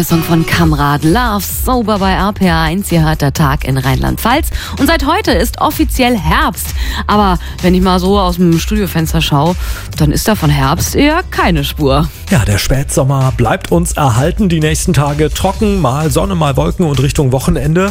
Song von Kamrad Love, Sober bei RPA1. Ihr hört der Tag in Rheinland-Pfalz. Und seit heute ist offiziell Herbst. Aber wenn ich mal so aus dem Studiofenster schaue, dann ist da von Herbst eher keine Spur. Ja, der Spätsommer bleibt uns erhalten. Die nächsten Tage trocken, mal Sonne, mal Wolken und Richtung Wochenende.